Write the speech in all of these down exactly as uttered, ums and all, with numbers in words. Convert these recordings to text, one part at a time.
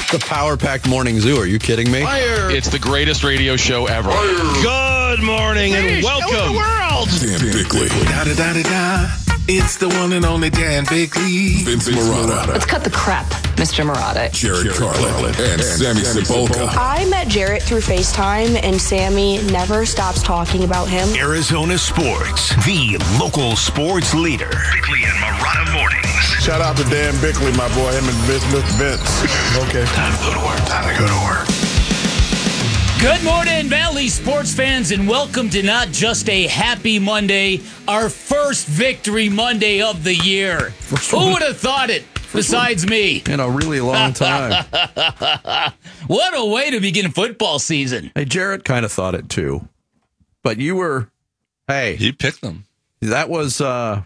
The power-packed morning zoo. Are you kidding me? Fire. It's the greatest radio show ever. Fire. Good morning and welcome. The world. Dan Bickley. Da da da da da. It's the one and only Dan Bickley. Vince Marotta. Let's cut the crap, Mister Marotta. Jared Carlin. And Sammy Sepulka. I met Jarrett through FaceTime, and Sammy never stops talking about him. Arizona Sports, the local sports leader. Bickley and Marotta Mornings. Shout out to Dan Bickley, my boy. Him and Vince. Vince. Okay. Time to go to work. Time to go to work. Good morning, Valley sports fans, and welcome to not just a happy Monday, our first victory Monday of the year. Who would have thought it besides me? In a really long time. What a way to begin football season. Hey, Jarrett kind of thought it too. But you were, hey. He picked them. That was, uh,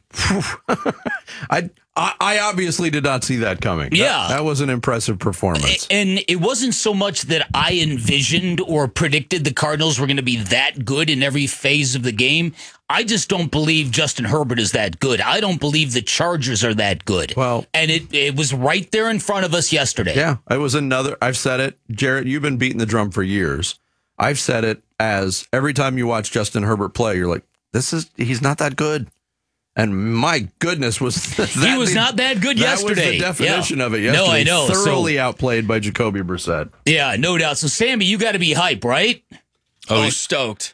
I, I I obviously did not see that coming. Yeah. That, that was an impressive performance. And it wasn't so much that I envisioned or predicted the Cardinals were going to be that good in every phase of the game. I just don't believe Justin Herbert is that good. I don't believe the Chargers are that good. Well, and it, it was right there in front of us yesterday. Yeah, it was another, I've said it. Jarrett, you've been beating the drum for years. I've said it as every time you watch Justin Herbert play, you're like, this is, he's not that good. And my goodness, was that he was the, not that good that yesterday. That was the definition yeah. of it yesterday. No, I know. Thoroughly so, outplayed by Jacoby Brissett. Yeah, no doubt. So, Sammy, you got to be hype, right? Oh, oh stoked.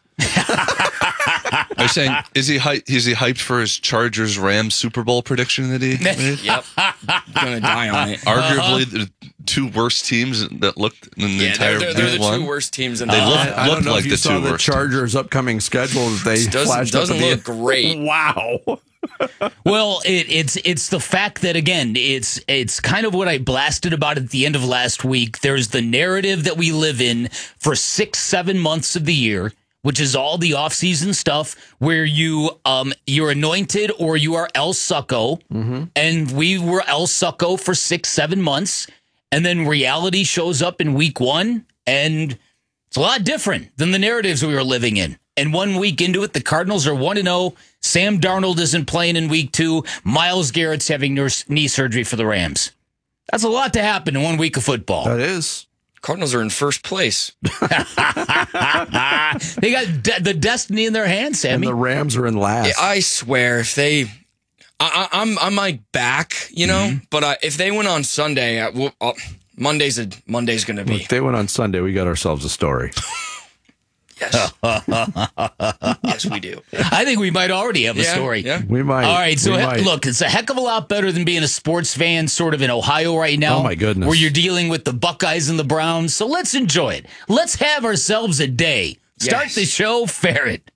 Are you saying, is he, hy- is he hyped for his Chargers Rams Super Bowl prediction that he made? Yep. Gonna die on it. Arguably uh-huh. the two worst teams that looked in the yeah, entire they're, they're the one. two worst teams in they the look, league. I looked don't know like if you the saw two the worst. Chargers' upcoming schedule that they doesn't, flashed doesn't up at look the great. Wow. Well, it, it's it's the fact that, again, it's it's kind of what I blasted about at the end of last week. There's the narrative that we live in for six, seven months of the year, which is all the off-season stuff where you um you're anointed or you are El Succo, mm-hmm. and we were El Succo for six, seven months, and then reality shows up in week one, and it's a lot different than the narratives we were living in. And one week into it, the Cardinals are one and oh. Sam Darnold isn't playing in week two. Myles Garrett's having knee surgery for the Rams. That's a lot to happen in one week of football. That is. Cardinals are in first place. They got de- the destiny in their hands, Sammy. And the Rams are in last. I swear, if they, I, I, I'm I'm like back, you know. Mm-hmm. But I, if they went on Sunday, I, well, I'll, Monday's a Monday's going to be. If they went on Sunday, we got ourselves a story. Yes. Yes, we do. I think we might already have a yeah, story. Yeah. We might. All right, so he- look, it's a heck of a lot better than being a sports fan sort of in Ohio right now. Oh, my goodness. Where you're dealing with the Buckeyes and the Browns. So let's enjoy it. Let's have ourselves a day. Start Yes. the show, Ferret.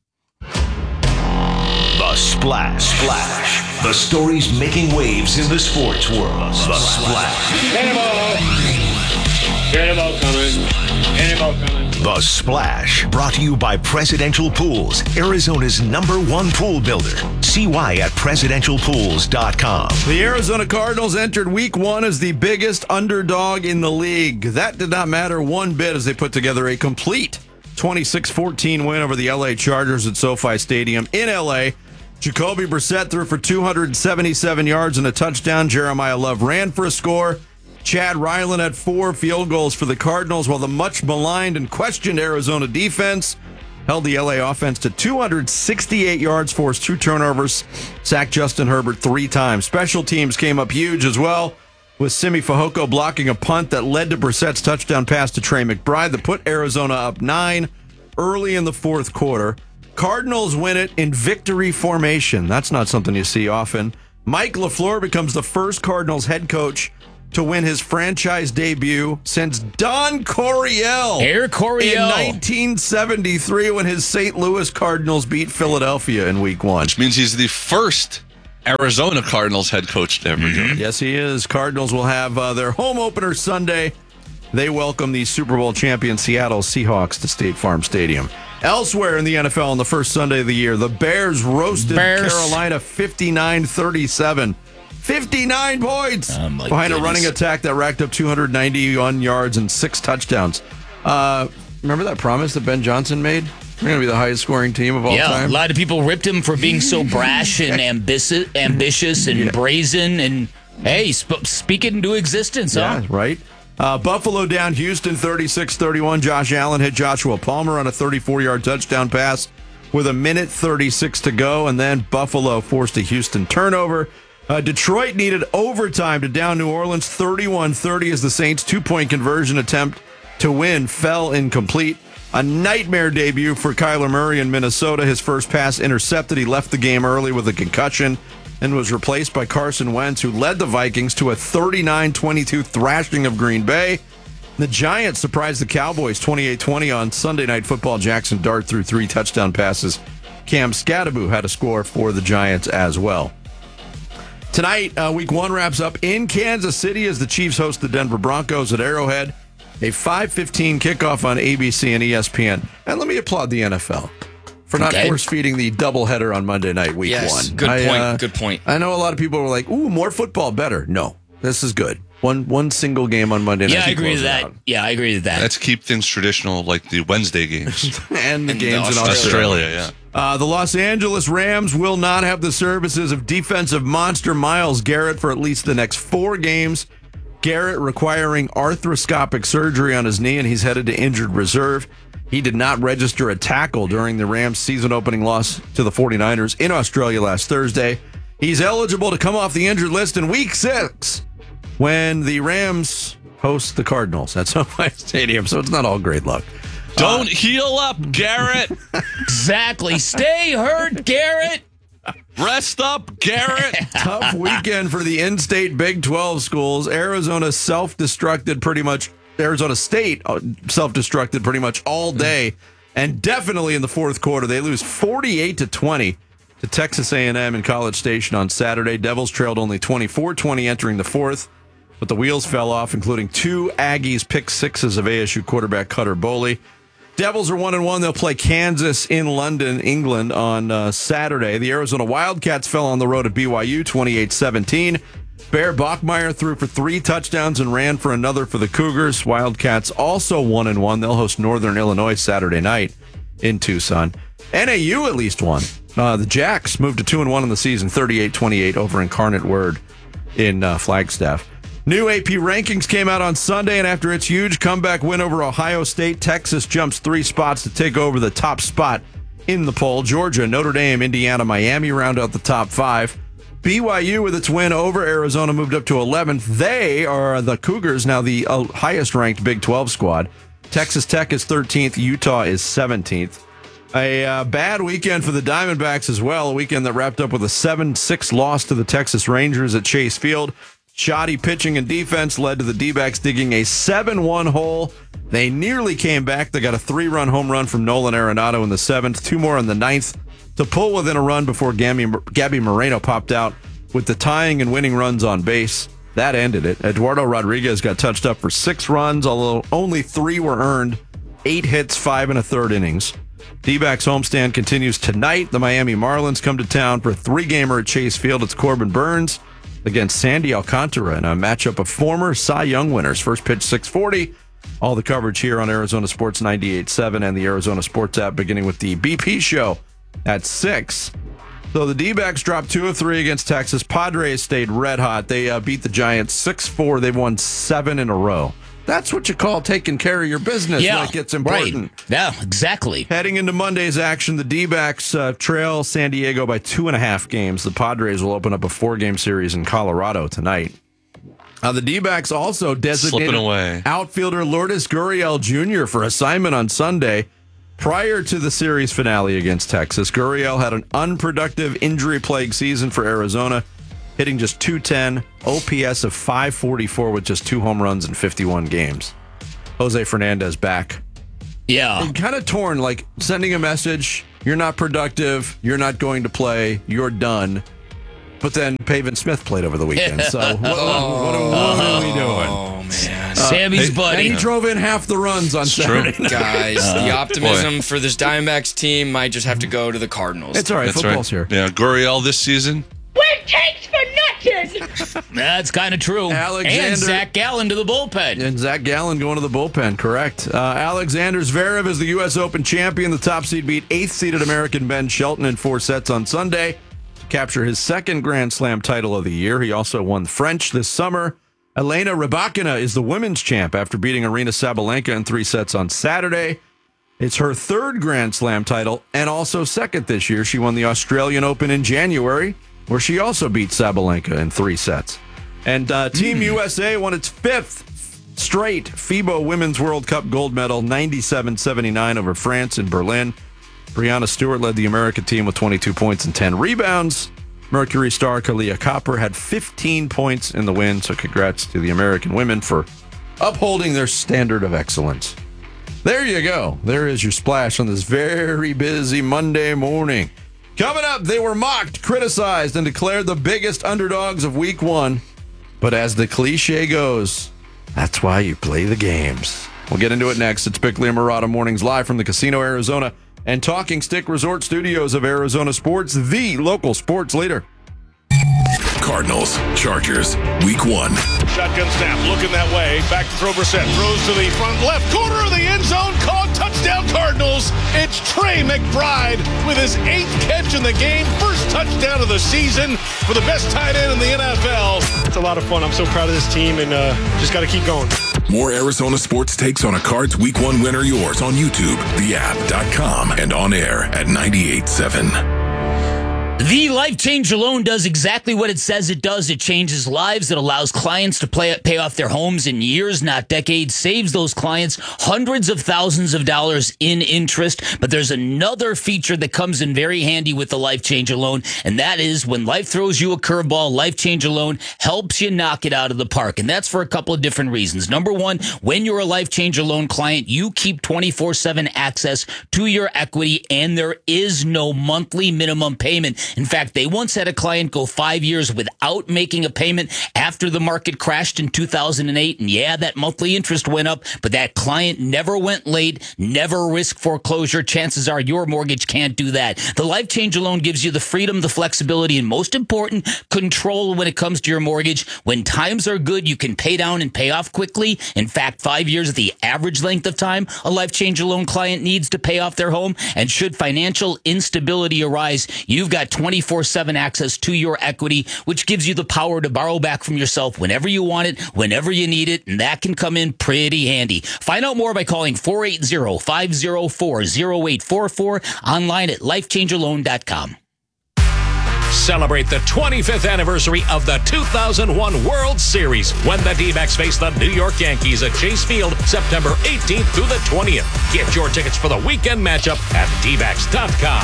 The Splash. Splash. The stories making waves in the sports world. The Splash. Cannonball. Cannonball coming. Cannonball coming. The Splash. Brought to you by Presidential Pools, Arizona's number one pool builder. See why at presidential pools dot com. The Arizona Cardinals entered week one as the biggest underdog in the league. That did not matter one bit as they put together a complete twenty-six fourteen win over the L A Chargers at SoFi Stadium in L A. Jacoby Brissett threw for two hundred seventy-seven yards and a touchdown. Jeremiah Love ran for a score. Chad Ryland had four field goals for the Cardinals, while the much maligned and questioned Arizona defense held the L A offense to two hundred sixty-eight yards, forced two turnovers, sacked Justin Herbert three times. Special teams came up huge as well, with Simi Fehoko blocking a punt that led to Brissett's touchdown pass to Trey McBride that put Arizona up nine early in the fourth quarter. Cardinals win it in victory formation. That's not something you see often. Mike LaFleur becomes the first Cardinals head coach to win his franchise debut since Don Coryell. Air Coryell. In nineteen seventy-three when his Saint Louis Cardinals beat Philadelphia in week one. Which means he's the first Arizona Cardinals head coach to ever do it. Yes, he is. Cardinals will have uh, their home opener Sunday. They welcome the Super Bowl champion Seattle Seahawks to State Farm Stadium. Elsewhere in the N F L on the first Sunday of the year, the Bears roasted Bears. Carolina fifty-nine thirty-seven. fifty-nine points Oh, behind my a goodness. running attack that racked up two hundred ninety-one yards and six touchdowns. Uh, remember that promise that Ben Johnson made? We're going to be the highest scoring team of all yeah, time. a lot of people ripped him for being so brash and ambitious, ambitious and Yeah. brazen. And hey, sp- speak it into existence, huh? Yeah, right. Uh, Buffalo down Houston thirty-six thirty-one. Josh Allen hit Joshua Palmer on a thirty-four-yard touchdown pass with a minute thirty-six to go, and then Buffalo forced a Houston turnover. Uh, Detroit needed overtime to down New Orleans thirty-one thirty as the Saints' two-point conversion attempt to win fell incomplete. A nightmare debut for Kyler Murray in Minnesota. His first pass intercepted. He left the game early with a concussion and was replaced by Carson Wentz, who led the Vikings to a thirty-nine twenty-two thrashing of Green Bay. The Giants surprised the Cowboys twenty-eight twenty on Sunday Night Football. Jackson Dart threw three touchdown passes. Cam Scatterbo had a score for the Giants as well. Tonight, uh, week one wraps up in Kansas City as the Chiefs host the Denver Broncos at Arrowhead. A five fifteen kickoff on A B C and E S P N. And let me applaud the N F L for not Okay. force-feeding the doubleheader on Monday night, week Yes, one. good I, point, uh, good point. I know a lot of people were like, ooh, more football, better. No, this is good. One one single game on Monday night. Yeah, I to agree close with it that. out. Yeah, I agree with that. Let's keep things traditional like the Wednesday games. And the And games the in Australia. Australia, yeah. Uh, the Los Angeles Rams will not have the services of defensive monster Myles Garrett for at least the next four games. Garrett requiring arthroscopic surgery on his knee, and he's headed to injured reserve. He did not register a tackle during the Rams' season-opening loss to the 49ers in Australia last Thursday. He's eligible to come off the injured list in Week six when the Rams host the Cardinals at SoFi Stadium, so it's not all great luck. Don't heal up, Garrett. Exactly. Stay hurt, Garrett. Rest up, Garrett. Tough weekend for the in-state Big twelve schools. Arizona self-destructed pretty much. Arizona State uh, self-destructed pretty much all day, and definitely in the fourth quarter. They lose forty-eight to twenty to Texas A and M in College Station on Saturday. Devils trailed only twenty-four twenty entering the fourth, but the wheels fell off, including two Aggies pick sixes of A S U quarterback Cutter Boley. Devils are one and one. They'll play Kansas in London, England on uh, Saturday. The Arizona Wildcats fell on the road at B Y U twenty-eight seventeen. Bear Bachmeier threw for three touchdowns and ran for another for the Cougars. Wildcats also one and one. They'll host Northern Illinois Saturday night in Tucson. N A U at least won. Uh, the Jacks moved to two and one in the season, thirty-eight twenty-eight over Incarnate Word in uh, Flagstaff. New A P rankings came out on Sunday, and after its huge comeback win over Ohio State, Texas jumps three spots to take over the top spot in the poll. Georgia, Notre Dame, Indiana, Miami round out the top five. B Y U, with its win over Arizona, moved up to eleventh. They are the Cougars, now the uh, highest-ranked Big twelve squad. Texas Tech is thirteenth. Utah is seventeenth. A uh, bad weekend for the Diamondbacks as well, a weekend that wrapped up with a seven six loss to the Texas Rangers at Chase Field. Shoddy pitching and defense led to the D-backs digging a seven one hole. They nearly came back. They got a three-run home run from Nolan Arenado in the seventh, two more in the ninth to pull within a run before Gabby, Gabby Moreno popped out with the tying and winning runs on base. That ended it. Eduardo Rodriguez got touched up for six runs, although only three were earned. Eight hits, five and a third innings. D-backs homestand continues tonight. The Miami Marlins come to town for a three-gamer at Chase Field. It's Corbin Burns against Sandy Alcantara in a matchup of former Cy Young winners. First pitch, six forty. All the coverage here on Arizona Sports ninety-eight point seven and the Arizona Sports app, beginning with the B P show at six. So the D-backs dropped two of three against Texas. Padres stayed red hot. They uh, beat the Giants six four. They've won seven in a row. That's what you call taking care of your business Yeah, when it gets important. right. Yeah, exactly. Heading into Monday's action, the D-backs uh, trail San Diego by two and a half games. The Padres will open up a four-game series in Colorado tonight. Uh, the D-backs also designated Slipping away. outfielder Lourdes Gurriel Junior for assignment on Sunday. Prior to the series finale against Texas, Gurriel had an unproductive, injury-plagued season for Arizona, hitting just two ten, O P S of five forty-four with just two home runs in fifty-one games. Jose Fernandez back. Yeah. Kind of torn, like sending a message, you're not productive, you're not going to play, you're done. But then Pavin Smith played over the weekend, so what, what, what, what are we doing? Oh, man. Sammy's hey, buddy. And he drove in half the runs on Saturday night. Guys, the optimism for this Diamondbacks team might just have to go to the Cardinals. It's all right, That's football's right. here. Yeah, Gurriel this season. Win takes for nothing. That's kind of true. Alexander- And Zach Gallen to the bullpen. And Zach Gallen going to the bullpen, correct. Uh, Alexander Zverev is the U S Open champion. The top seed beat eighth-seeded American Ben Shelton in four sets on Sunday to capture his second Grand Slam title of the year. He also won French this summer. Elena Rybakina is the women's champ after beating Aryna Sabalenka in three sets on Saturday. It's her third Grand Slam title and also second this year. She won the Australian Open in January, where she also beat Sabalenka in three sets. And uh, Team mm. U S A won its fifth straight FIBA Women's World Cup gold medal, ninety-seven seventy-nine over France in Berlin. Breanna Stewart led the American team with twenty-two points and ten rebounds. Mercury star Kalia Copper had fifteen points in the win, so congrats to the American women for upholding their standard of excellence. There you go. There is your splash on this very busy Monday morning. Coming up, they were mocked, criticized, and declared the biggest underdogs of week one. But as the cliche goes, that's why you play the games. We'll get into it next. It's Bickley and Marotta Mornings live from the Casino Arizona and Talking Stick Resort Studios of Arizona Sports, the local sports leader. Cardinals, Chargers, week one. Shotgun snap, looking that way. Back to throw Brissett. Throws to the front left corner of the end zone. Called touchdown Cardinals. It's Trey McBride with his eighth catch in the game. First touchdown of the season for the best tight end in the N F L. It's a lot of fun. I'm so proud of this team and uh, just got to keep going. More Arizona sports takes on a Cards week one win are yours on YouTube, the app dot com, and on air at ninety-eight point seven. The Life Changer loan does exactly what it says it does. It changes lives. It allows clients to play, pay off their homes in years, not decades, saves those clients hundreds of thousands of dollars in interest. But there's another feature that comes in very handy with the Life Changer loan, and that is when life throws you a curveball, Life Changer loan helps you knock it out of the park. And that's for a couple of different reasons. Number one, when you're a Life Changer loan client, you keep twenty-four seven access to your equity, and there is no monthly minimum payment. In fact, they once had a client go five years without making a payment after the market crashed in two thousand eight. And yeah, that monthly interest went up, but that client never went late, never risked foreclosure. Chances are your mortgage can't do that. The Life Changer loan gives you the freedom, the flexibility, and most important, control when it comes to your mortgage. When times are good, you can pay down and pay off quickly. In fact, five years is the average length of time a Life Changer loan client needs to pay off their home. And should financial instability arise, you've got twenty-four seven access to your equity, which gives you the power to borrow back from yourself whenever you want it, whenever you need it, and that can come in pretty handy. Find out more by calling four eight zero, five zero four, zero eight four four, online at life changer loan dot com. Celebrate the twenty-fifth anniversary of the two thousand one World Series when the D-backs face the New York Yankees at Chase Field September eighteenth through the twentieth. Get your tickets for the weekend matchup at D backs dot com.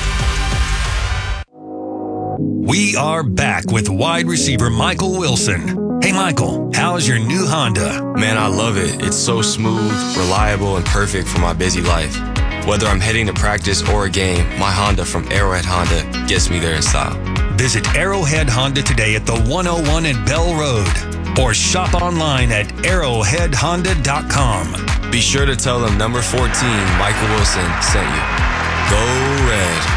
We are back with wide receiver Michael Wilson. Hey, Michael, how's your new Honda? Man, I love it. It's so smooth, reliable, and perfect for my busy life. Whether I'm heading to practice or a game, my Honda from Arrowhead Honda gets me there in style. Visit Arrowhead Honda today at the one oh one and Bell Road or shop online at arrowhead honda dot com. Be sure to tell them number fourteen, Michael Wilson, sent you. Go Red.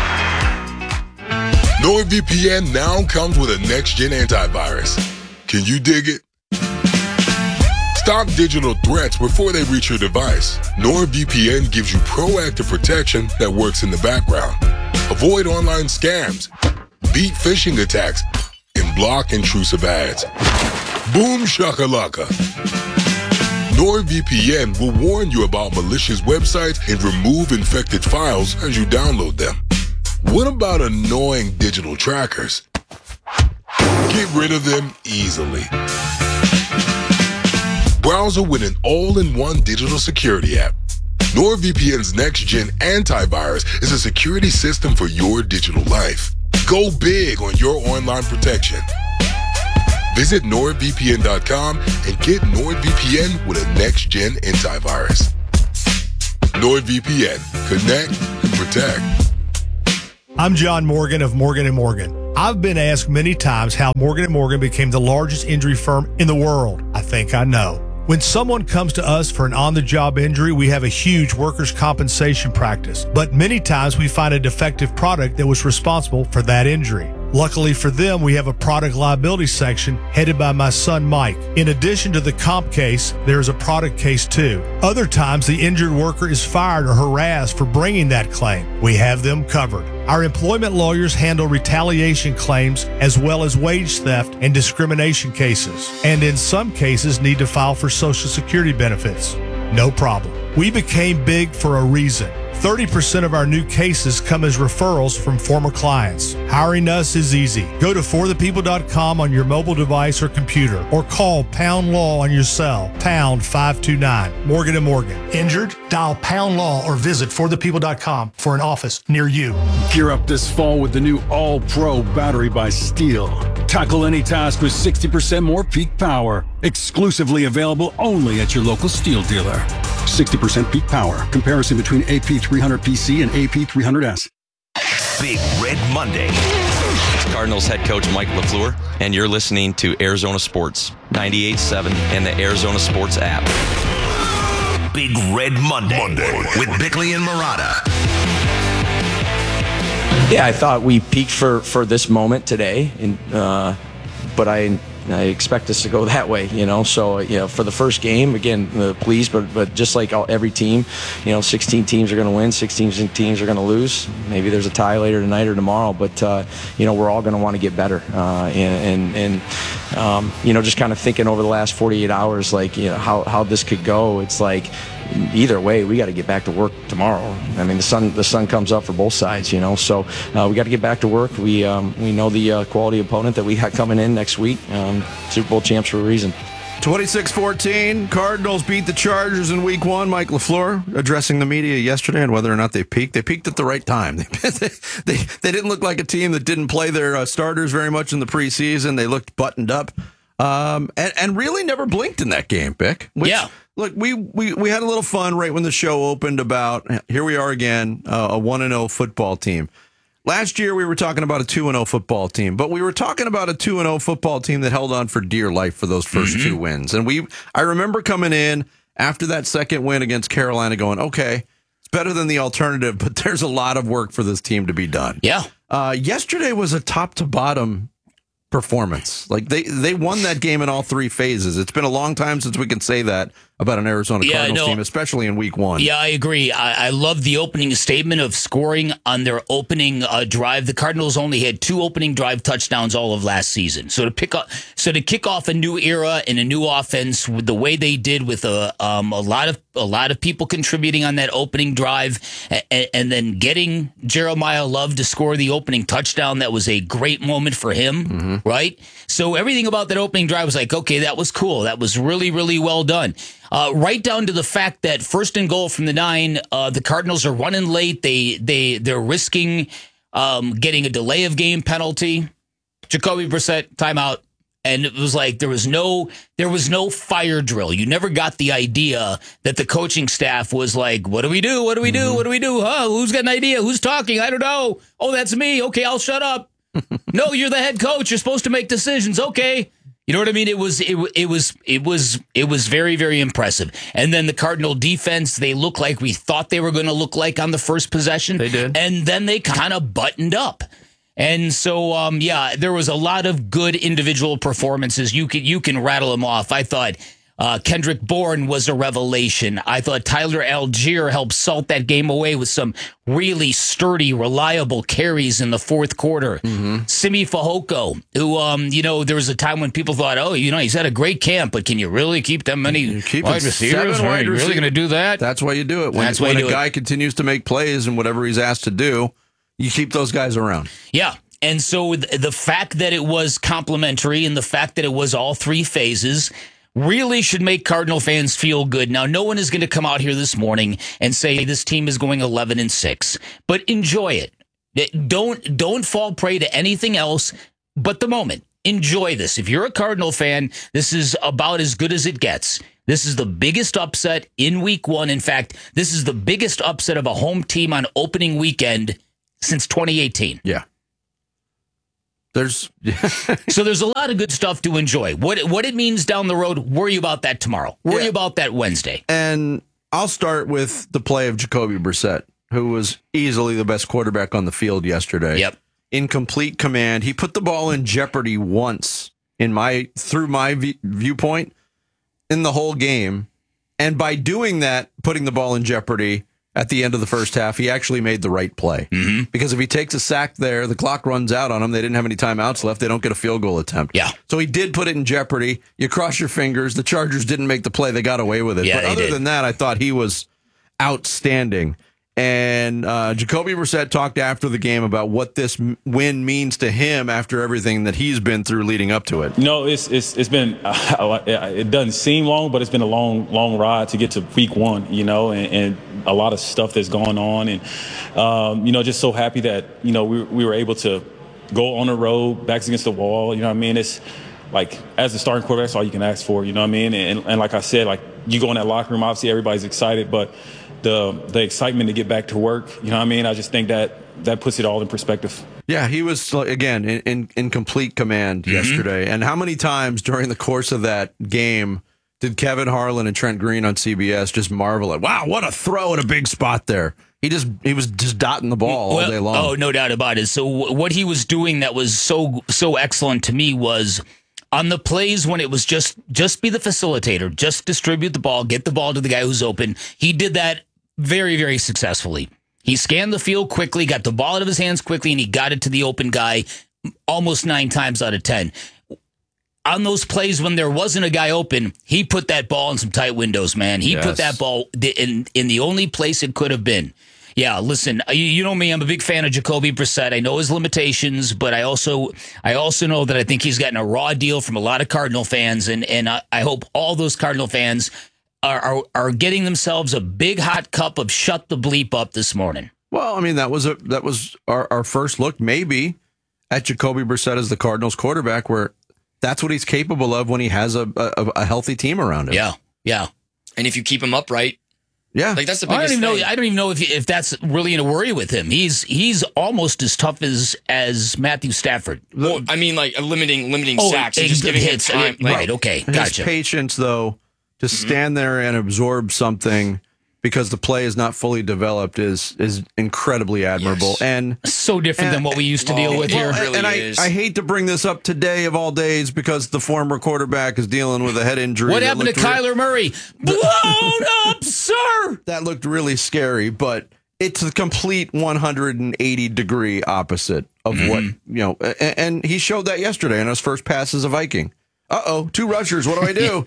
NordVPN now comes with a next-gen antivirus. Can you dig it? Stop digital threats before they reach your device. NordVPN gives you proactive protection that works in the background. Avoid online scams, beat phishing attacks, and block intrusive ads. Boom shakalaka. NordVPN will warn you about malicious websites and remove infected files as you download them. What about annoying digital trackers? Get rid of them easily. Browser with an all-in-one digital security app. NordVPN's next-gen antivirus is a security system for your digital life. Go big on your online protection. Visit nord V P N dot com and get NordVPN with a next-gen antivirus. NordVPN. Connect and protect. I'm John Morgan of Morgan and Morgan. I've been asked many times how Morgan and Morgan became the largest injury firm in the world. I think I know. When someone comes to us for an on-the-job injury, we have a huge workers' compensation practice. But many times we find a defective product that was responsible for that injury. Luckily for them, we have a product liability section headed by my son Mike. In addition to the comp case, there is a product case too. Other times, the injured worker is fired or harassed for bringing that claim. We have them covered. Our employment lawyers handle retaliation claims as well as wage theft and discrimination cases, and in some cases need to file for Social Security benefits. No problem. We became big for a reason. thirty percent of our new cases come as referrals from former clients. Hiring us is easy. Go to for the people dot com on your mobile device or computer, or call Pound Law on your cell, pound five two nine. Morgan and Morgan. Injured? Dial Pound Law or visit for the people dot com for an office near you. Gear up this fall with the new All-Pro battery by Steel. Tackle any task with sixty percent more peak power. Exclusively available only at your local Steel dealer. sixty percent peak power. Comparison between A P three hundred P C and A P three hundred S. Big Red Monday. It's Cardinals head coach Mike LaFleur, and you're listening to Arizona Sports ninety-eight point seven and the Arizona Sports app. Big Red Monday, Monday. with Bickley and Murata. Yeah, I thought we peaked for, for this moment today, and uh, but I I expect us to go that way, you know. So, you know, for the first game, again, uh, pleased, but but just like all, every team, you know, sixteen teams are going to win, sixteen teams are going to lose. Maybe there's a tie later tonight or tomorrow, but uh, you know, we're all going to want to get better. Uh, and and, and um, you know, just kind of thinking over the last forty-eight hours, like, you know, how how this could go. It's like, either way, we got to get back to work tomorrow. I mean, the sun the sun comes up for both sides, you know. So uh, we got to get back to work. We um, we know the uh, quality opponent that we got coming in next week. Um, Super Bowl champs for a reason. twenty-six fourteen, Cardinals beat the Chargers in week one. Mike LaFleur addressing the media yesterday on whether or not they peaked. They peaked at the right time. They they, they didn't look like a team that didn't play their uh, starters very much in the preseason. They looked buttoned up um, and, and really never blinked in that game, Bick. Which, yeah. Look, we, we, we had a little fun right when the show opened about, here we are again, uh, a one and oh football team. Last year, we were talking about a two and oh football team, but we were talking about a two and oh football team that held on for dear life for those first mm-hmm. two wins. And we, I remember coming in after that second win against Carolina going, okay, it's better than the alternative, but there's a lot of work for this team to be done. Yeah. Uh, yesterday was a top to bottom performance. Like they, they won that game in all three phases. It's been a long time since we can say that about an Arizona yeah, Cardinals no, team, especially in week one. Yeah, I agree. I, I love the opening statement of scoring on their opening uh, drive. The Cardinals only had two opening drive touchdowns all of last season. So to pick up, so to kick off a new era and a new offense with the way they did, with a um, a lot of a lot of people contributing on that opening drive, and, and then getting Jeremiah Love to score the opening touchdown, that was a great moment for him, mm-hmm. right? So everything about that opening drive was like, okay, that was cool. That was really, really well done. Uh, right down to the fact that first and goal from the nine, uh, the Cardinals are running late. They they they're risking um, getting a delay of game penalty. Jacoby Brissett timeout, and it was like there was no there was no fire drill. You never got the idea that the coaching staff was like, "What do we do? What do we do? What do we do? Huh? Who's got an idea? Who's talking? I don't know. Oh, that's me. Okay, I'll shut up. No, you're the head coach. You're supposed to make decisions. Okay." You know what I mean? It was it, it was it was it was very, very impressive. And then the Cardinal defense, they look like we thought they were going to look like on the first possession. They did. And then they kind of buttoned up. And so, um, yeah, there was a lot of good individual performances. You can you can rattle them off. I thought uh, Kendrick Bourne was a revelation. I thought Tyler Algier helped salt that game away with some really sturdy, reliable carries in the fourth quarter. Mm-hmm. Simi Fehoko, who, um, you know, there was a time when people thought, oh, you know, he's had a great camp, but can you really keep that many keep wide receivers? Are you really going to do that? That's why you do it. When, That's why when you do a guy it. continues to make plays and whatever he's asked to do, you keep those guys around. Yeah. And so the fact that it was complimentary and the fact that it was all three phases really should make Cardinal fans feel good. Now, no one is going to come out here this morning and say this team is going eleven and six, but enjoy it. Don't don't fall prey to anything else but the moment. Enjoy this. If you're a Cardinal fan, this is about as good as it gets. This is the biggest upset in week one. In fact, this is the biggest upset of a home team on opening weekend since twenty eighteen. Yeah. There's so there's a lot of good stuff to enjoy. What what it means down the road, worry about that tomorrow. Worry yeah. about that Wednesday. And I'll start with the play of Jacoby Brissett, who was easily the best quarterback on the field yesterday. Yep. in complete command. He put the ball in jeopardy once in my through my v- viewpoint in the whole game. And by doing that, putting the ball in jeopardy at the end of the first half, he actually made the right play. Mm-hmm. Because if he takes a sack there, the clock runs out on him. They didn't have any timeouts left. They don't get a field goal attempt. Yeah. So he did put it in jeopardy. You cross your fingers. The Chargers didn't make the play. They got away with it. Yeah, but they other did. than that, I thought he was outstanding. And uh, Jacoby Brissett talked after the game about what this m- win means to him after everything that he's been through leading up to it. No, it's it's it's been uh, it doesn't seem long, but it's been a long long ride to get to week one, you know, and, and a lot of stuff that's going on, and um, you know, just so happy that you know we we were able to go on the road, backs against the wall. You know what I mean? It's like as the starting quarterback, that's all you can ask for. You know what I mean? And and like I said, like you go in that locker room, obviously everybody's excited, but the the excitement to get back to work, you know what I mean? I just think that that puts it all in perspective. Yeah, he was, again, in, in, in complete command mm-hmm. yesterday. And how many times during the course of that game did Kevin Harlan and Trent Green on C B S just marvel at, wow, what a throw in a big spot there. He just he was just dotting the ball well, all day long. Oh, no doubt about it. So w- what he was doing that was so so excellent to me was on the plays when it was just just be the facilitator, just distribute the ball, get the ball to the guy who's open. He did that very, very successfully. He scanned the field quickly, got the ball out of his hands quickly, and he got it to the open guy almost nine times out of ten. On those plays when there wasn't a guy open, he put that ball in some tight windows, man. He Yes. put that ball in, in the only place it could have been. Yeah, listen, you, you know me, I'm a big fan of Jacoby Brissett. I know his limitations, but I also I also know that I think he's gotten a raw deal from a lot of Cardinal fans, and, and I, I hope all those Cardinal fans are, are are getting themselves a big hot cup of shut the bleep up this morning. Well, I mean, that was a that was our, our first look maybe at Jacoby Brissett as the Cardinals quarterback, where that's what he's capable of when he has a, a, a healthy team around him. Yeah, yeah. And if you keep him upright, yeah, like that's the I biggest don't even thing. know. I don't even know if if that's really in a worry with him. He's he's almost as tough as as Matthew Stafford. Well, I mean, like limiting limiting Oh, sacks and eh, just giving him hits. time. eh, Like, right? Okay, His gotcha. patience, though, to stand there and absorb something because the play is not fully developed is is incredibly admirable. Yes. And So different than what we used to deal Oh, with well, here. it really and I, is. I hate to bring this up today of all days because the former quarterback is dealing with a head injury. What that happened to looked re- Kyler Murray? Blown up, sir. That looked really scary, but it's the complete one hundred eighty degree opposite of Mm-hmm. what, you know, and, and he showed that yesterday on his first pass as a Viking. Uh-oh, two rushers. What do I do?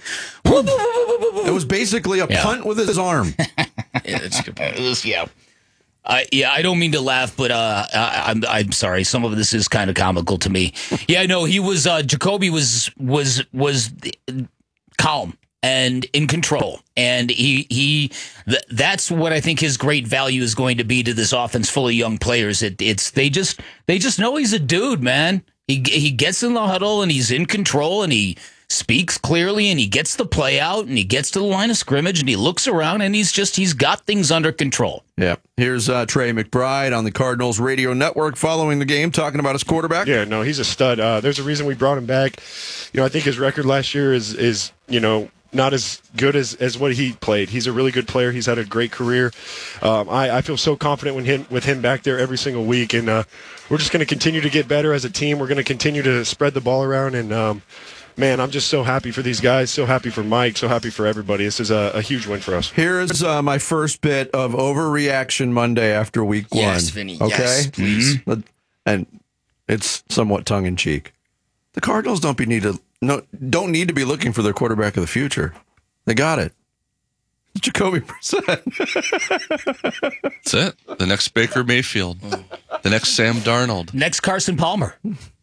It was basically a Yeah. punt with his arm. yeah, it's a good point. It was- yeah. I yeah, I don't mean to laugh, but uh, I, I'm I'm sorry. Some of this is kind of comical to me. Yeah, no, he was uh, Jacoby was was was calm and in control, and he he th- that's what I think his great value is going to be to this offense full of young players. It, it's they just they just know he's a dude, man. He he gets in the huddle and he's in control and he speaks clearly and he gets the play out and he gets to the line of scrimmage and he looks around and he's just he's got things under control. Yeah. Here's uh, Trey McBride on the Cardinals radio network following the game, talking about his quarterback. Yeah, no, he's a stud. Uh, there's a reason we brought him back. You know, I think his record last year is is you know not as good as, as what he played. He's a really good player. He's had a great career. Um, I, I feel so confident with him with him back there every single week, and uh, we're just going to continue to get better as a team. We're going to continue to spread the ball around, and um, man, I'm just so happy for these guys, so happy for Mike, so happy for everybody. This is a, a huge win for us. Here's uh, my first bit of overreaction Monday after week Yes, one. Vinny, Okay, yes, please. But- and it's somewhat tongue in cheek. The Cardinals don't be need to no don't need to be looking for their quarterback of the future. They got it. It's Jacoby Brissett. That's it. The next Baker Mayfield. The next Sam Darnold. Next Carson Palmer.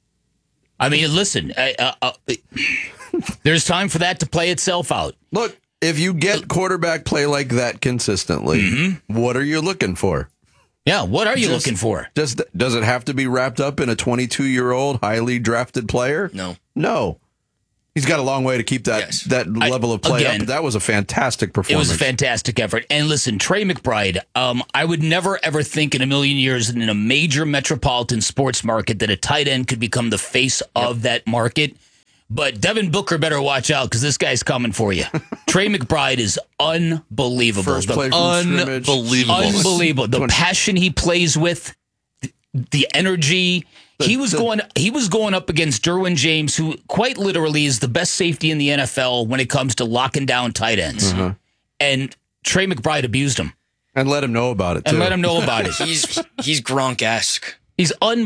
I mean, listen, uh, uh, uh, there's time for that to play itself out. Look, if you get quarterback play like that consistently, Mm-hmm. what are you looking for? Yeah, what are you Just- looking for? Does does it have to be wrapped up in a twenty-two-year-old highly drafted player? No. No. He's got a long way to keep that Yes. that level of play again, up, but that was a fantastic It performance. was a fantastic effort. And listen, Trey McBride, um, I would never, ever think in a million years that in a major metropolitan sports market that a tight end could become the face of that market. But Devin Booker better watch out because this guy's coming for you. Trey McBride is unbelievable. First The- play from scrimmage. Unbelievable. Unbelievable. The passion he plays with, the, the energy. He was going. He was going up against Derwin James, who quite literally is the best safety in the N F L when it comes to locking down tight ends. Uh-huh. And Trey McBride abused him and let him know about it. And too. let him know about it. He's he's Gronk-esque. He's un.